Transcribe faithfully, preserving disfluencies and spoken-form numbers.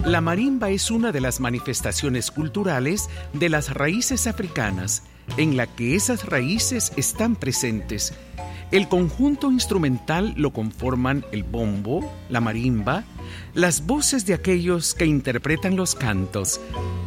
La marimba es una de las manifestaciones culturales de las raíces africanas, en la que esas raíces están presentes. El conjunto instrumental lo conforman el bombo, la marimba, las voces de aquellos que interpretan los cantos,